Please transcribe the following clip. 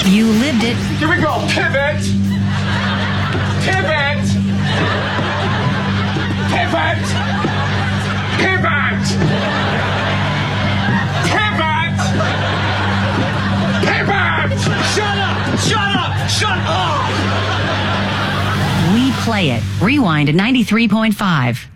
You lived it. Here we go. Pivot. Pivot. Pivot. Pivot. Pivot. Pivot. Shut up! Shut up! Shut up! We play it. Rewind at 93.5.